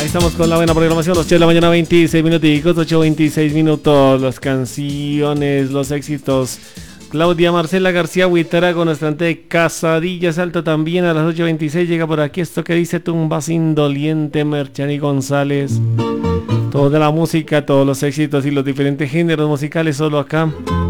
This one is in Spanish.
Ahí estamos con la buena programación, los 8 de la mañana, 26 minuticos, 8:26 minutos, las canciones, los éxitos. Claudia Marcela García Huitara con nuestra de Casadilla Salto también a las 8:26 llega por aquí esto que dice Tumbas Indoliente, Merchani González. Toda la música, todos los éxitos y los diferentes géneros musicales solo acá